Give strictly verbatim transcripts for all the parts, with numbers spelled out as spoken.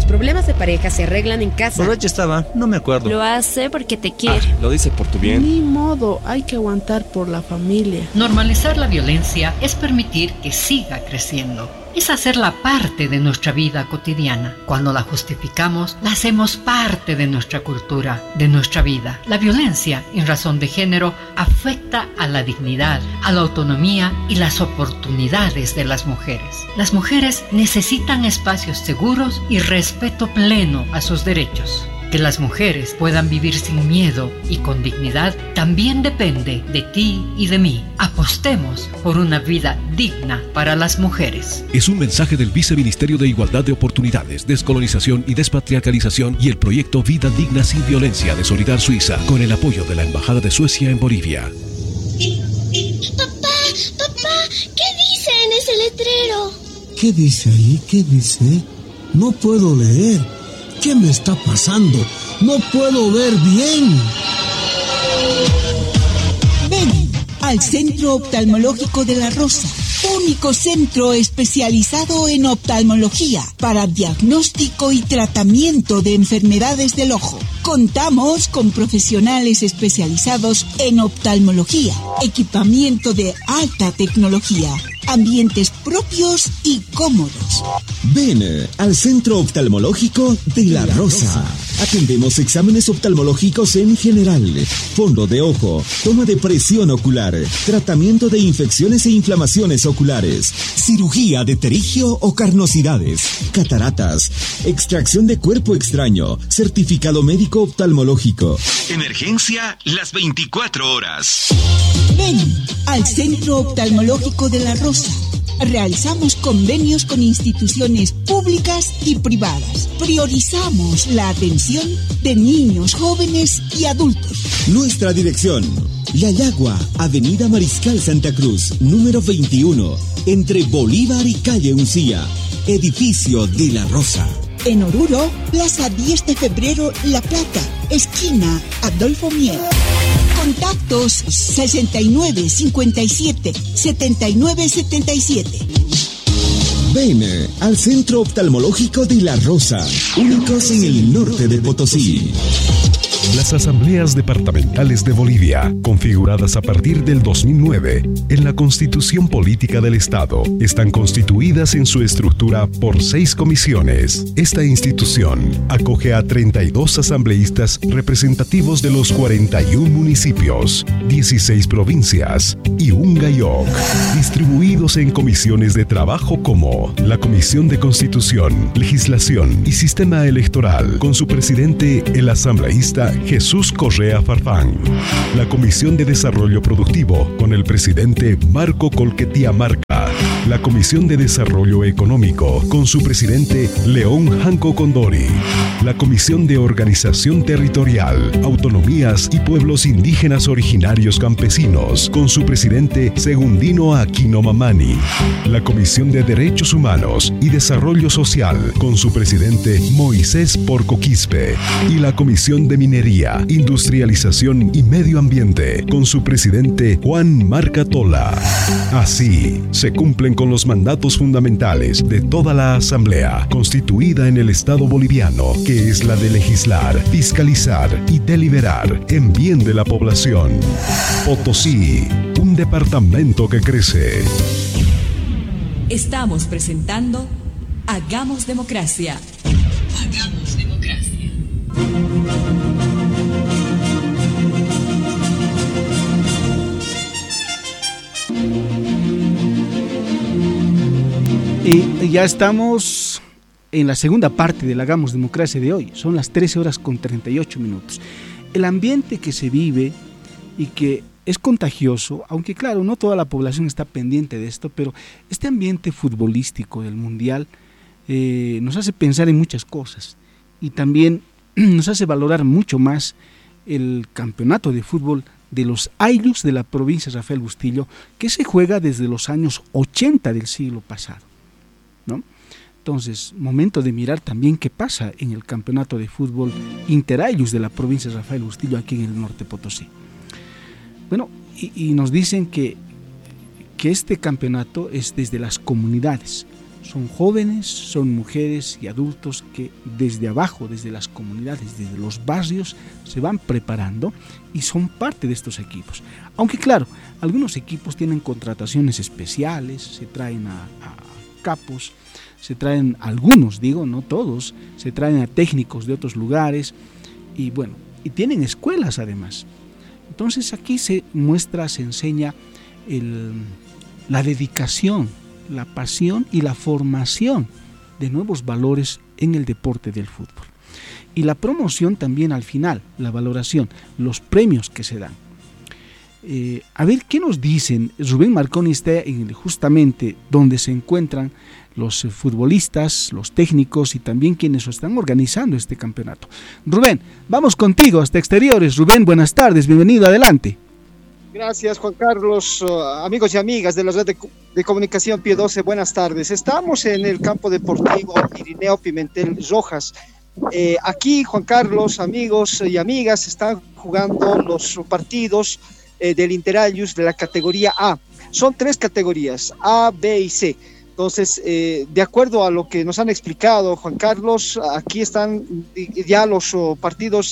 problemas de pareja se arreglan en casa. Borracha estaba, no me acuerdo. Lo hace porque te quiere. Ah, lo dice por tu bien. Ni modo, hay que aguantar por la familia. Normalizar la violencia es permitir que siga creciendo. Es hacerla parte de nuestra vida cotidiana. Cuando la justificamos, la hacemos parte de nuestra cultura, de nuestra vida. La violencia en razón de género afecta a la dignidad, a la autonomía y las oportunidades de las mujeres. Las mujeres necesitan espacios seguros y respeto pleno a sus derechos. Que las mujeres puedan vivir sin miedo y con dignidad también depende de ti y de mí. Apostemos por una vida digna para las mujeres. Es un mensaje del Viceministerio de Igualdad de Oportunidades, Descolonización y Despatriarcalización y el proyecto Vida Digna Sin Violencia de Solidar Suiza, con el apoyo de la Embajada de Suecia en Bolivia. Papá, papá, ¿qué dice en ese letrero? ¿Qué dice ahí? ¿Qué dice? No puedo leer. ¿Qué me está pasando? No puedo ver bien. Ven al Centro Oftalmológico de La Rosa, único centro especializado en oftalmología para diagnóstico y tratamiento de enfermedades del ojo. Contamos con profesionales especializados en oftalmología, equipamiento de alta tecnología, ambientes propios y cómodos. Ven al Centro Oftalmológico de La Rosa. Atendemos exámenes oftalmológicos en general, fondo de ojo, toma de presión ocular, tratamiento de infecciones e inflamaciones oculares, cirugía de pterigio o carnosidades, cataratas, extracción de cuerpo extraño, certificado médico oftalmológico. Emergencia las veinticuatro horas. Ven al Centro Oftalmológico de La Rosa. Realizamos convenios con instituciones públicas y privadas. Priorizamos la atención de niños, jóvenes y adultos. Nuestra dirección: La Yagua, Avenida Mariscal Santa Cruz, número veintiuno, entre Bolívar y Calle Uncía, edificio de La Rosa. En Oruro, Plaza diez de febrero, La Plata, esquina Adolfo Mier. Contactos sesenta y nueve, cincuenta y siete, setenta y nueve, setenta y siete. Ven al Centro Oftalmológico de La Rosa, únicos en el norte de Potosí. Las asambleas departamentales de Bolivia, configuradas a partir del dos mil nueve en la Constitución Política del Estado, están constituidas en su estructura por seis comisiones. Esta institución acoge a treinta y dos asambleístas representativos de los cuarenta y uno municipios, dieciséis provincias y un GAIOC, distribuidos en comisiones de trabajo como la Comisión de Constitución, Legislación y Sistema Electoral, con su presidente, el asambleísta Jesús Correa Farfán. La Comisión de Desarrollo Productivo, con el presidente Marco Colquetía Marca. La Comisión de Desarrollo Económico, con su presidente León Janco Condori. La Comisión de Organización Territorial, Autonomías y Pueblos Indígenas Originarios Campesinos, con su presidente Segundino Aquino Mamani. La Comisión de Derechos Humanos y Desarrollo Social, con su presidente Moisés Porco Quispe. Y la Comisión de Minería, Industrialización y Medio Ambiente, con su presidente Juan Marca Tola. Así, se cumplen con los mandatos fundamentales de toda la Asamblea, constituida en el Estado boliviano, que es la de legislar, fiscalizar y deliberar en bien de la población. Potosí, un departamento que crece. Estamos presentando Hagamos Democracia. Hagamos Democracia. Y ya estamos en la segunda parte del Hagamos Democracia de hoy. Son las trece horas con treinta y ocho minutos. El ambiente que se vive y que es contagioso, aunque claro, no toda la población está pendiente de esto, pero este ambiente futbolístico del Mundial eh, nos hace pensar en muchas cosas y también nos hace valorar mucho más el campeonato de fútbol de los Ayllus de la provincia de Rafael Bustillo, que se juega desde los años ochenta del siglo pasado, ¿no? Entonces, momento de mirar también qué pasa en el campeonato de fútbol Interayllus de la provincia de Rafael Bustillo, aquí en el norte Potosí. Bueno, y, y nos dicen que, que este campeonato es desde las comunidades, Son jóvenes, son mujeres y adultos que desde abajo, desde las comunidades, desde los barrios, se van preparando y son parte de estos equipos. Aunque claro, algunos equipos tienen contrataciones especiales, se traen a, a capos, se traen algunos, digo, no todos, se traen a técnicos de otros lugares y bueno, y tienen escuelas además. Entonces aquí se muestra, se enseña el, la dedicación, la pasión y la formación de nuevos valores en el deporte del fútbol. Y la promoción también al final, la valoración, los premios que se dan. Eh, a ver, ¿qué nos dicen? Rubén Marconi está en, justamente donde se encuentran los futbolistas, los técnicos y también quienes están organizando este campeonato. Rubén, vamos contigo hasta exteriores. Rubén, buenas tardes, bienvenido, adelante. Gracias, Juan Carlos, uh, amigos y amigas de la red de, de comunicación Pío doce, buenas tardes. Estamos en el campo deportivo Irineo Pimentel Rojas. Eh, aquí, Juan Carlos, amigos y amigas, están jugando los partidos eh, del Interayus de la categoría A. Son tres categorías, A, B y C. Entonces, eh, de acuerdo a lo que nos han explicado, Juan Carlos, aquí están ya los oh, partidos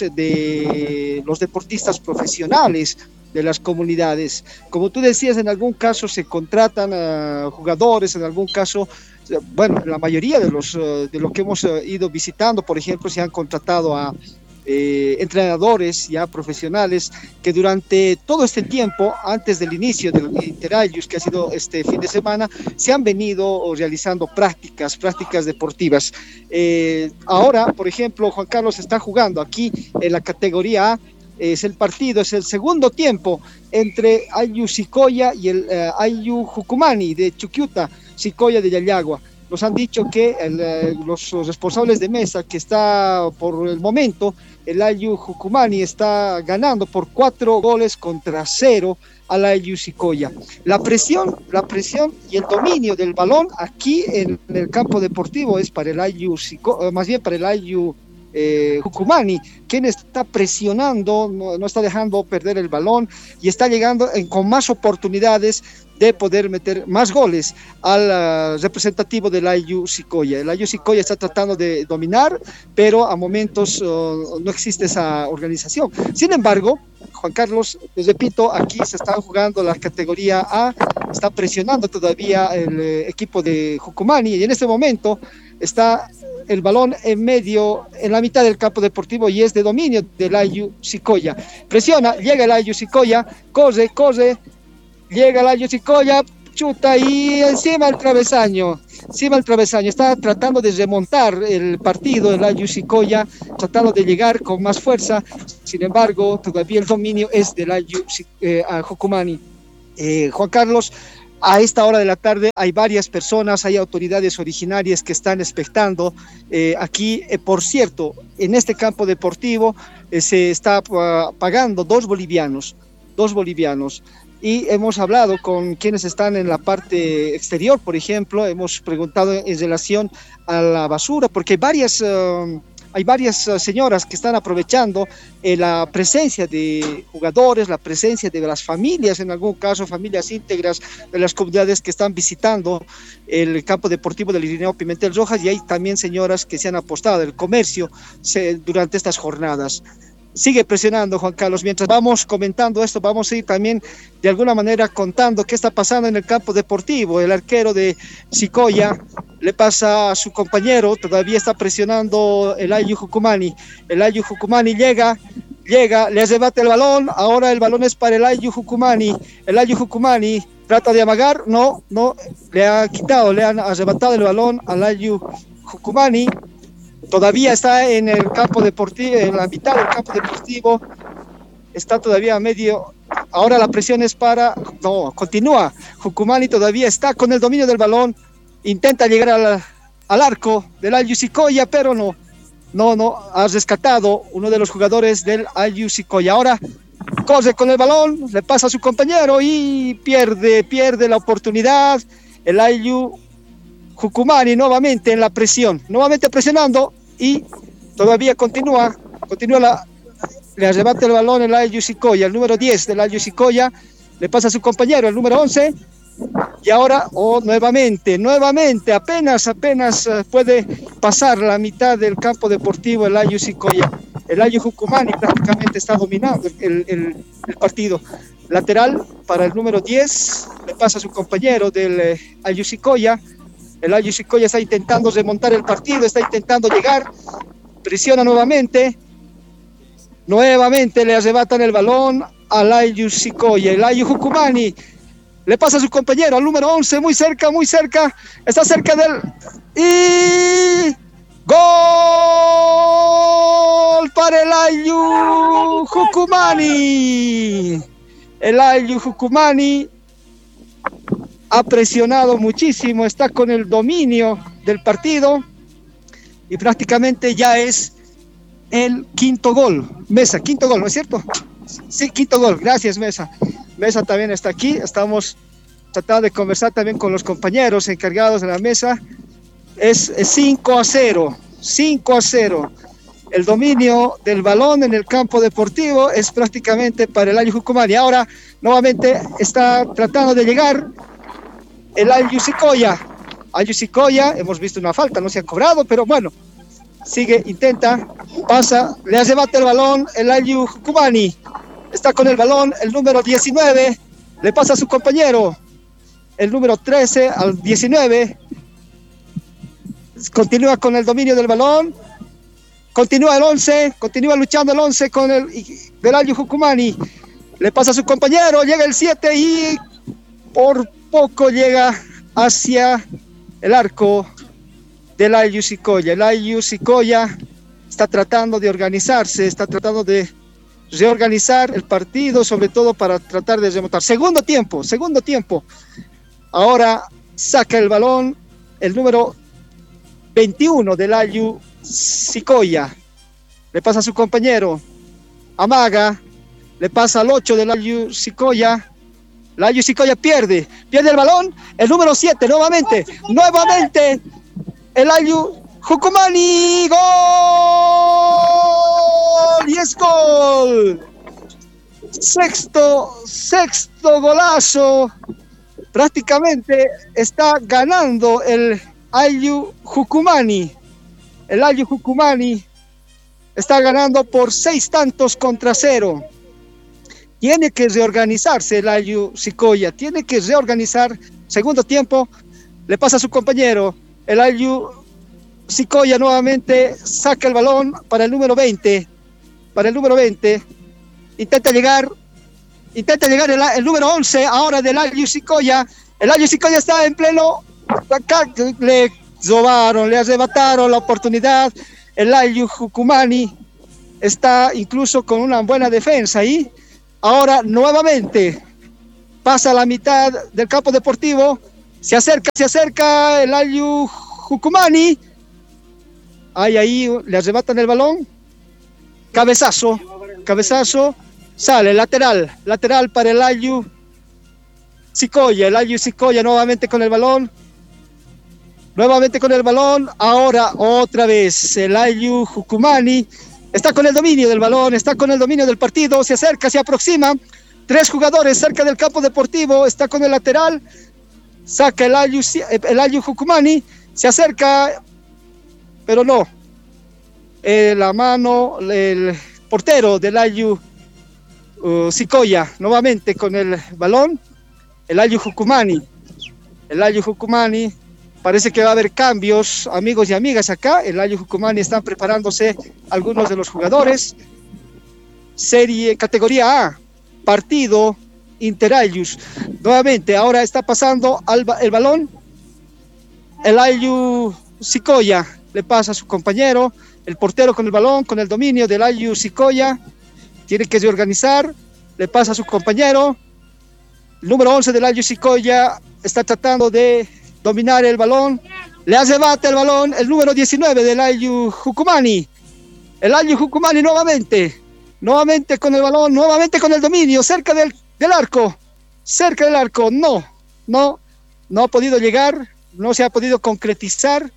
de los deportistas profesionales de las comunidades. Como tú decías, en algún caso se contratan uh, jugadores, en algún caso, bueno, la mayoría de los uh, de lo que hemos uh, ido visitando, por ejemplo, se han contratado a eh, entrenadores ya profesionales que durante todo este tiempo, antes del inicio del Interayus, que ha sido este fin de semana, se han venido realizando prácticas, prácticas deportivas. Eh, ahora, por ejemplo, Juan Carlos está jugando aquí en la categoría A. Es el partido, es el segundo tiempo entre Ayllu Sicoya y el uh, Ayllu Jucumani de Chuquiuta, Sicoya de Yayagua. Nos han dicho que el, uh, los, los responsables de mesa, que está por el momento, el Ayllu Jucumani está ganando por cuatro goles contra cero al Ayllu Sicoya. La presión, la presión y el dominio del balón aquí en, en el campo deportivo es para el Ayllu Sicoya, más bien para el Ayllu Eh, Jucumani, quien está presionando, no, no está dejando perder el balón y está llegando en, con más oportunidades de poder meter más goles al uh, representativo del Ayllu Sicoya. El Ayllu Sicoya está tratando de dominar, pero a momentos uh, no existe esa organización. Sin embargo, Juan Carlos, les repito, aquí se está jugando la categoría A, está presionando todavía el eh, equipo de Jucumani y en este momento está el balón en medio, en la mitad del campo deportivo y es de dominio del Ayllu Sicoya. Presiona, llega el Ayllu Sicoya, corre, corre, llega el Ayllu Sicoya, chuta y encima el travesaño, encima el travesaño. Está tratando de remontar el partido el Ayllu Sicoya, tratando de llegar con más fuerza. Sin embargo, todavía el dominio es del Ayllu eh, Jucumani. Eh, Juan Carlos, a esta hora de la tarde hay varias personas, hay autoridades originarias que están expectando eh, aquí. Eh, por cierto, en este campo deportivo eh, se está uh, pagando dos bolivianos, dos bolivianos. Y hemos hablado con quienes están en la parte exterior, por ejemplo, hemos preguntado en relación a la basura, porque hay varias... Uh, Hay varias uh, señoras que están aprovechando eh, la presencia de jugadores, la presencia de las familias, en algún caso familias íntegras de las comunidades que están visitando el campo deportivo del Irineo Pimentel Rojas, y hay también señoras que se han apostado del comercio se, durante estas jornadas. Sigue presionando, Juan Carlos. Mientras vamos comentando esto, vamos a ir también de alguna manera contando qué está pasando en el campo deportivo. El arquero de Sicoya le pasa a su compañero, todavía está presionando el Ayllu Jucumani. El Ayllu Jucumani llega, llega, le arrebata el balón, ahora el balón es para el Ayllu Jucumani. El Ayllu Jucumani trata de amagar, no, no, le ha quitado, le han arrebatado el balón al Ayllu Jucumani. Todavía está en el campo deportivo, en la mitad del campo deportivo, está todavía a medio, ahora la presión es para, no, continúa, Jucumani todavía está con el dominio del balón, intenta llegar al, al arco del Ayllu Sicoya, pero no, no, no, ha rescatado uno de los jugadores del Ayllu Sicoya. Ahora corre con el balón, le pasa a su compañero y pierde, pierde la oportunidad, el Ayllu Jucumani nuevamente en la presión, nuevamente presionando y todavía continúa, continúa la, le arrebata el balón el Ayllu Sicoya, el número diez del Ayllu Sicoya, le pasa a su compañero, el número once, Y ahora, oh, nuevamente, nuevamente, apenas, apenas uh, puede pasar la mitad del campo deportivo el Ayu Sicoya. El Ayu Jucumani prácticamente está dominando el, el, el partido. Lateral para el número diez, le pasa a su compañero del eh, Ayu Sicoya. El Ayu Sicoya está intentando remontar el partido, está intentando llegar, presiona nuevamente. Nuevamente le arrebatan el balón al Ayu Sicoya. El Ayu Jucumani le pasa a su compañero, al número once, muy cerca, muy cerca, está cerca del... ¡Y gol para el Ayu Jucumani! El Ayu Jucumani ha presionado muchísimo, está con el dominio del partido y prácticamente ya es el quinto gol. Mesa, quinto gol, ¿no es cierto? Sí, quinto gol, gracias Mesa. Mesa también está aquí, estamos tratando de conversar también con los compañeros encargados de la mesa. Es cinco a cero, cinco a cero. El dominio del balón en el campo deportivo es prácticamente para el Ayu Jucumani. Ahora nuevamente está tratando de llegar el Ayu Sicoya. Ayu Sicoya, hemos visto una falta, no se ha cobrado, pero bueno, sigue, intenta, pasa, le arrebata el balón el Ayu Jucumani. Está con el balón el número diecinueve, le pasa a su compañero, el número trece al diecinueve, continúa con el dominio del balón, continúa el once, continúa luchando el once con el del Ayu Jucumani, le pasa a su compañero, llega el siete y por poco llega hacia el arco del Ayu Sicoya. El Ayu Sicoya está tratando de organizarse, está tratando de reorganizar el partido, sobre todo para tratar de remontar. Segundo tiempo, segundo tiempo. Ahora saca el balón el número veintiuno del Ayu Sicoya. Le pasa a su compañero, amaga, le pasa al ocho del Ayu Sicoya. El Ayu Sicoya pierde, pierde el balón, el número siete, nuevamente, nuevamente, el Ayu Jucumani, gol, y es gol, sexto, sexto golazo, prácticamente está ganando el Ayu Jucumani, el Ayu Jucumani está ganando por seis tantos contra cero. Tiene que reorganizarse el Ayu Sicoya, tiene que reorganizar. Segundo tiempo, le pasa a su compañero, el Ayu Sicoya nuevamente saca el balón para el número veinte, para el número veinte, intenta llegar, intenta llegar el, el número once, ahora del Ayu Sicoya. El Ayu Sicoya está en pleno, acá le robaron, le arrebataron la oportunidad. El Ayu Jucumani está incluso con una buena defensa ahí. Ahora nuevamente pasa a la mitad del campo deportivo, se acerca, se acerca el Ayu Jucumani, ahí, ahí le arrebatan el balón, cabezazo, cabezazo, sale, lateral, lateral para el Ayu Sicoya, el Ayu Sicoya nuevamente con el balón, nuevamente con el balón, ahora otra vez el Ayu Jucumani, está con el dominio del balón, está con el dominio del partido, se acerca, se aproxima, tres jugadores cerca del campo deportivo, está con el lateral, saca el Ayu, el Ayu Jucumani, se acerca, pero no, eh, la mano, el portero del Ayu uh, Sicoya, nuevamente con el balón, el Ayu Jucumani, el Ayu Jucumani, parece que va a haber cambios, amigos y amigas acá. El Ayu Jucumani están preparándose algunos de los jugadores. Serie, categoría A, partido Interayus. Nuevamente, ahora está pasando al, el balón. El Ayu Sicoya le pasa a su compañero. El portero con el balón, con el dominio del Ayu Sicoya. Tiene que reorganizar. Le pasa a su compañero. El número once del Ayu Sicoya está tratando de dominar el balón, le arrebata el balón el número diecinueve del Ayu Jucumani, el Ayu Jucumani nuevamente, nuevamente con el balón, nuevamente con el dominio, cerca del, del arco, cerca del arco, no, no, no ha podido llegar, no se ha podido concretizar,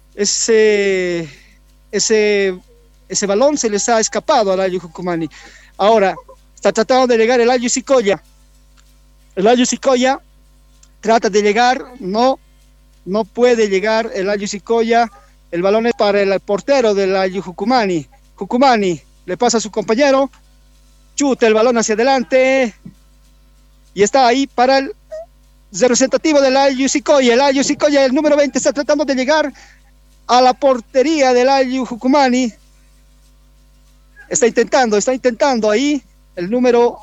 ese, ese, ese balón se les ha escapado al Ayu Jucumani. Ahora, está tratando de llegar el Ayu Sicoya, el Ayu Sicoya, trata de llegar, no, no puede llegar el Ayu Sicoya. El balón es para el portero del Ayu Jucumani. Jucumani le pasa a su compañero, chuta el balón hacia adelante y está ahí para el representativo del Ayu Sicoya. El Ayu Sicoya, el número veinte, está tratando de llegar a la portería del Ayu Jucumani. Está intentando, está intentando ahí el número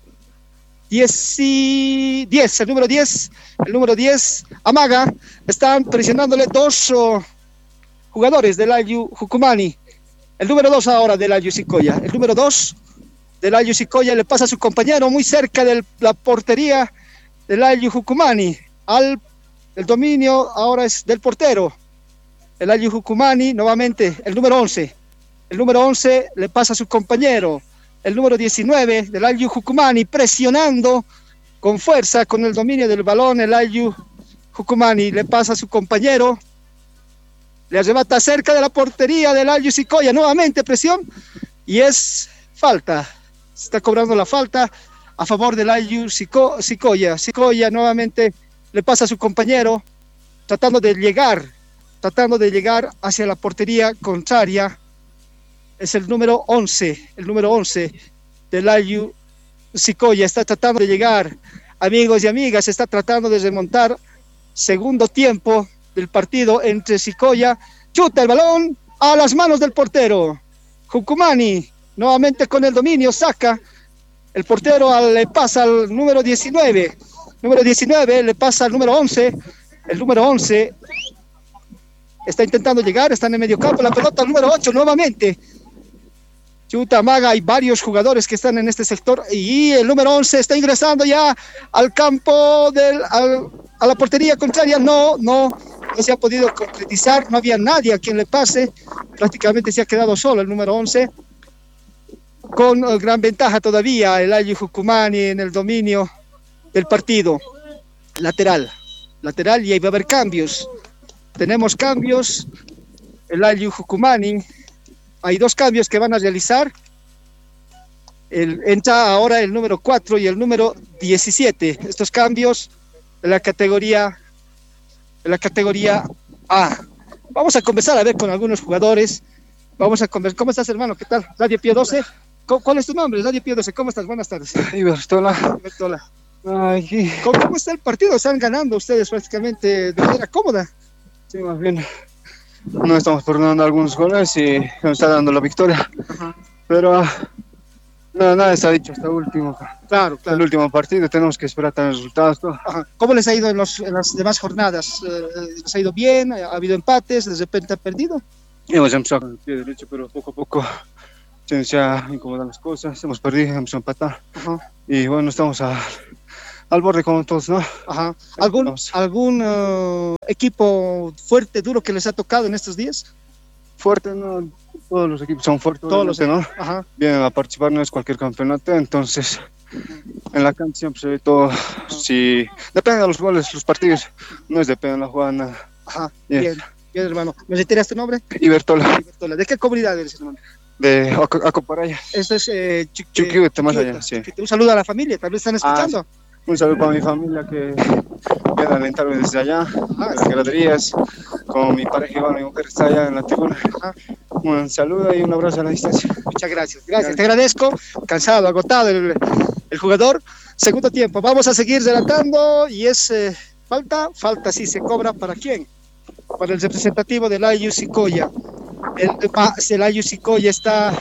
diez, diez, el número diez, el número diez, amaga. Están presionándole dos oh, jugadores del Ayu Jucumani. El número dos ahora del Ayu Sicoya. El número dos del Ayu Sicoya le pasa a su compañero muy cerca de la portería del Ayu Jucumani. Al, el dominio ahora es del portero. El Ayu Jucumani, nuevamente, el número once. El número once le pasa a su compañero. El número diecinueve del Ayu Jucumani, presionando con fuerza, con el dominio del balón. El Ayu Jucumani le pasa a su compañero. Le arrebata cerca de la portería del Ayu Sicoya. Nuevamente presión. Y es falta. Se está cobrando la falta a favor del Ayu Sicoya. Sicoya nuevamente le pasa a su compañero, tratando de llegar, tratando de llegar hacia la portería contraria. Es el número once, el número once del Ayu Sicoya. Está tratando de llegar, amigos y amigas, está tratando de remontar. Segundo tiempo del partido entre Sicoya. Chuta el balón a las manos del portero. Jucumani nuevamente con el dominio, saca. El portero al, le pasa al número diecinueve. Número diecinueve le pasa al número once. El número once está intentando llegar, está en el medio campo. La pelota al número ocho nuevamente. Chuta, maga, hay varios jugadores que están en este sector. Y el número once está ingresando ya al campo, del, al, a la portería contraria. No, no, no se ha podido concretizar. No había nadie a quien le pase. Prácticamente se ha quedado solo el número once. Con uh, gran ventaja todavía el Ayu Jucumani en el dominio del partido. Lateral, lateral, y ahí va a haber cambios. Tenemos cambios. El Ayu Jucumani, hay dos cambios que van a realizar. El, entra ahora el número cuatro y el número diecisiete. Estos cambios de la categoría, de la categoría A. Vamos a comenzar a ver con algunos jugadores. Vamos a conversar. ¿Cómo estás, hermano? ¿Qué tal? Radio Pío doce. ¿Cuál es tu nombre? Radio Pío doce. ¿Cómo estás? Buenas tardes. Ibertola. Ibertola. Ay, ¿Cómo, ¿Cómo está el partido? Están ganando ustedes prácticamente de manera cómoda. Sí, más bien. No estamos perdonando algunos goles y nos está dando la victoria. Ajá. Pero nada, nada está dicho hasta el último. Claro, claro. El último partido tenemos que esperar también resultados. Ajá. ¿Cómo les ha ido en, los, en las demás jornadas? ¿Les ha ido bien? ¿Ha habido empates? ¿De repente han perdido? Hemos empezado con el pie derecho, pero poco a poco se han incomodado las cosas. Hemos perdido, hemos empatado. Ajá. Y bueno, estamos a, al borde como todos, ¿no? Ajá. ¿Algún, algún uh, equipo fuerte, duro que les ha tocado en estos días? Fuerte, ¿no? Todos los equipos son fuertes. Todos los, ¿no? Ajá. Vienen a participar, no es cualquier campeonato, entonces en la cancha siempre se ve todo. Si depende de los goles, los partidos, no es depende de la jugada, nada. Ajá, bien, bien, bien, hermano. ¿Me retiras tu nombre? Ibertola. Ibertola. ¿De qué comunidad eres, hermano? De Acoparaya. Esto es eh, Chuquiute, más allá, sí. Un saludo a la familia, tal vez están escuchando. Ah, sí. Un saludo para mi familia que viene a alentarme desde allá, ah, de las graderías, con mi pareja Iván, mi mujer está allá en la tribuna. Ajá. Un saludo y un abrazo a la distancia. Muchas gracias, gracias, gracias. Te agradezco. Cansado, agotado el, el jugador. Segundo tiempo, vamos a seguir relatando y es eh, falta, falta sí se cobra. ¿Para quién? Para el representativo del Ayu Sicoya. El, el Ayu Sicoya está,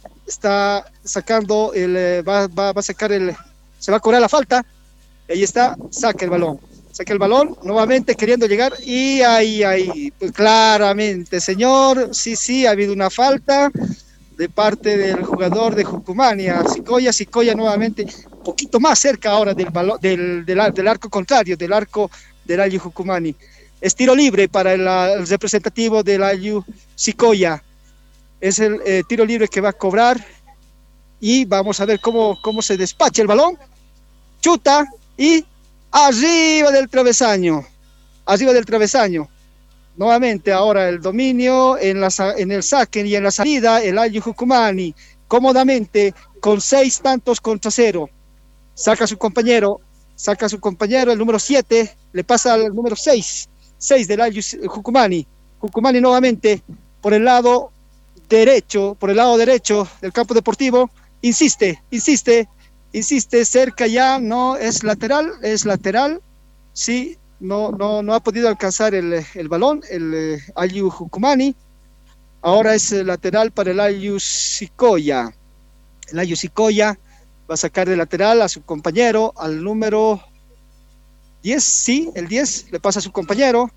está sacando, el, va, va, va a sacar el, se va a cobrar la falta. Ahí está, saca el balón. Saca el balón, nuevamente queriendo llegar. Y ahí, ahí, pues claramente, señor, sí, sí, ha habido una falta de parte del jugador de Jucumani a Sicoya. Sicoya nuevamente, un poquito más cerca ahora del, balón, del, del, del arco contrario, del arco del Ayu Jucumani. Es tiro libre para el, el representativo del Ayu Sicoya. Es el eh, tiro libre que va a cobrar. Y vamos a ver cómo, cómo se despacha el balón. Chuta y arriba del travesaño. Arriba del travesaño. Nuevamente ahora el dominio en, la, en el saque y en la salida. El Ayu Jucumani cómodamente con seis tantos contra cero. Saca a su compañero. saca a su compañero, el número siete, le pasa al número seis, seis del Ayllus Jucumani. Jucumani nuevamente por el lado derecho, por el lado derecho del campo deportivo, insiste, insiste, insiste, cerca ya, no, es lateral, es lateral, sí, no, no, no ha podido alcanzar el, el balón, el eh, Ayllus Jucumani, ahora es eh, lateral para el Ayllus Sicoya. El Ayllus Sicoya va a sacar de lateral a su compañero, al número diez, sí, el diez, le pasa a su compañero,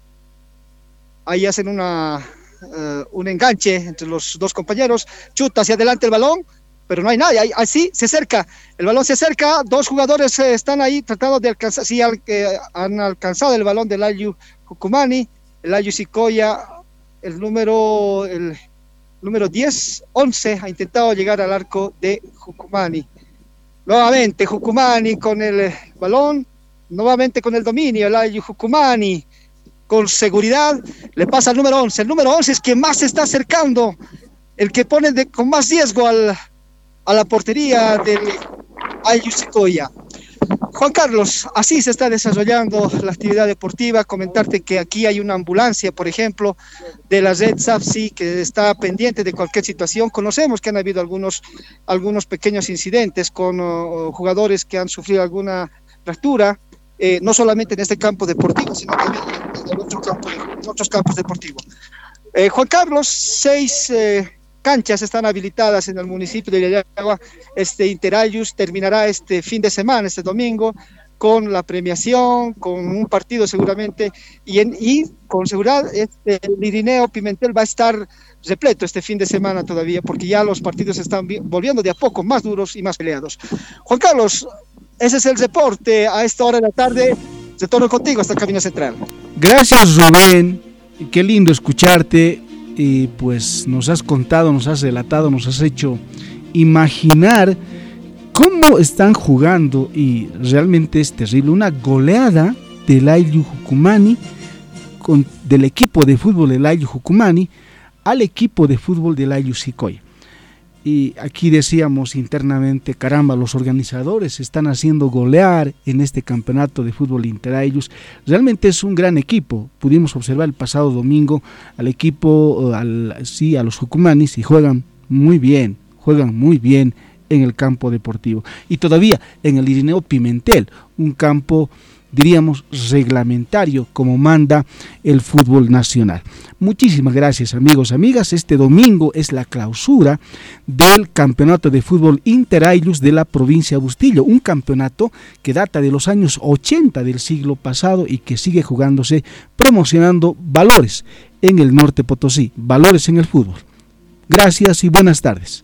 ahí hacen una, uh, un enganche entre los dos compañeros, chuta hacia adelante el balón, pero no hay nadie, ahí, así se acerca, el balón se acerca, dos jugadores eh, están ahí tratando de alcanzar, sí, al, eh, han alcanzado el balón del Ayllus Jucumani, el Ayllus Sicoya, el número, el número diez, once, ha intentado llegar al arco de Jucumani. Nuevamente Jucumani con el balón, nuevamente con el dominio, el Ayllus Jucumani con seguridad, le pasa al número once, el número once es quien más se está acercando, el que pone de, con más riesgo al, a la portería del Ayllus Sicoya. Juan Carlos, así se está desarrollando la actividad deportiva. Comentarte que aquí hay una ambulancia, por ejemplo, de la red SAFSI, que está pendiente de cualquier situación. Conocemos que han habido algunos, algunos pequeños incidentes con uh, jugadores que han sufrido alguna fractura, eh, no solamente en este campo deportivo, sino también en, otro campo, en otros campos deportivos. Eh, Juan Carlos, seis eh, canchas están habilitadas en el municipio de Illallagua. Este Interayllus terminará este fin de semana, este domingo, con la premiación, con un partido seguramente, y, en, y con seguridad este, el Irineo Pimentel va a estar repleto este fin de semana todavía, porque ya los partidos se están volviendo de a poco más duros y más peleados. Juan Carlos, ese es el reporte a esta hora de la tarde. Retorno contigo hasta el Camino Central. Gracias, Rubén, qué lindo escucharte. Y pues nos has contado, nos has relatado, nos has hecho imaginar cómo están jugando, y realmente es terrible, una goleada del Ayllus Jucumani, con, del equipo de fútbol del Ayllus Jucumani al equipo de fútbol del Ayllus Sicoya. Y aquí decíamos internamente, caramba, los organizadores están haciendo golear en este campeonato de fútbol Interayllus. Realmente es un gran equipo. Pudimos observar el pasado domingo al equipo, al, sí, a los Jucumanis, y juegan muy bien, juegan muy bien en el campo deportivo. Y todavía en el Irineo Pimentel, un campo, diríamos, reglamentario, como manda el fútbol nacional. Muchísimas gracias, amigos, amigas. Este domingo es la clausura del campeonato de fútbol Interayllus de la provincia de Bustillo, un campeonato que data de los años ochenta del siglo pasado y que sigue jugándose, promocionando valores en el norte Potosí, valores en el fútbol. Gracias y buenas tardes.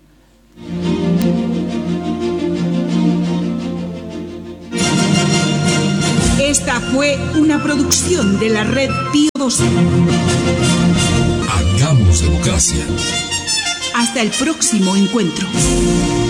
Esta fue una producción de la red Pío doce. Hagamos democracia. Hasta el próximo encuentro.